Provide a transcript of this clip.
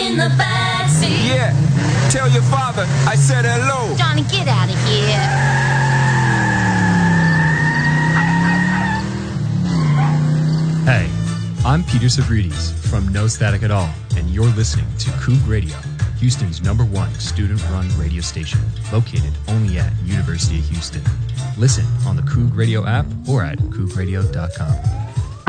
in the backseat. Yeah, tell your father I said hello. Johnny, get out of here. Hey, I'm Peter Savridis from No Static at All, and you're listening to Coug Radio, Houston's #1 student-run radio station, located only at University of Houston. Listen on the Coug Radio app or at cougradio.com.